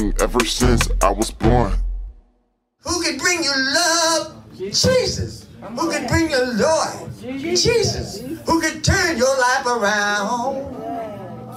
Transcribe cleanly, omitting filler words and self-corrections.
king ever since I was born. Who can bring you love? Jesus. Who can bring you joy? Jesus. Who can turn your life around?